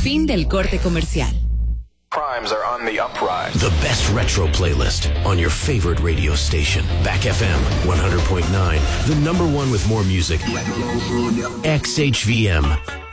Fin del corte comercial. Crimes are on the uprise. The best retro playlist on your favorite radio station. Back FM 100.9, the number one with more music. XHVM.